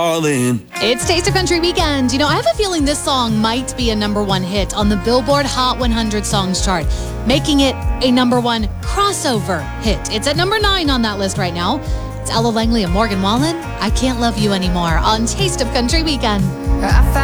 All in. It's Taste of Country Weekend. You know, I have a feeling this song might be a #1 hit on the Billboard Hot 100 Songs chart, making it a #1 crossover hit. It's at number 9 on that list right now. It's Ella Langley and Morgan Wallen. I Can't Love You Anymore on Taste of Country Weekend.